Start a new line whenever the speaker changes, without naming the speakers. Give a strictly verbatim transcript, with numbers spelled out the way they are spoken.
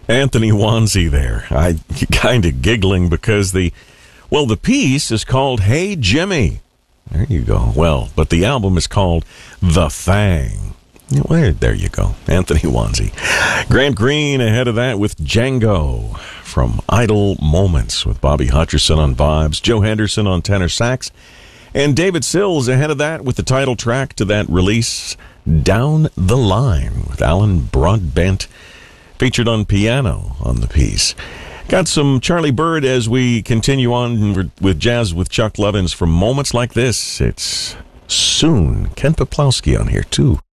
Anthony Wanzi there. I kind of giggling because the, well, the piece is called Hey Jimmy. There you go. Well, but the album is called The Thang. Well, there you go. Anthony Wanzi. Grant Green ahead of that with Django from Idle Moments with Bobby Hutcherson on vibes, Joe Henderson on tenor sax, and David Sills ahead of that with the title track to that release, Down the Line, with Alan Broadbent featured on piano on the piece. Got some Charlie Bird as we continue on with jazz with Chuck Lovins. From moments like this, it's soon Ken Peplowski on here too.